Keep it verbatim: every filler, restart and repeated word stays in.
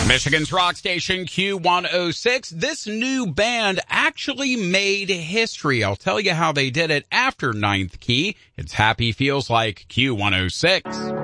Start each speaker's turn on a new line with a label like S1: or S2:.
S1: Michigan's rock station Q one oh six. This new band actually made history. I'll tell you how they did it after Ninth Key. It's Happy Feels Like Q one oh six.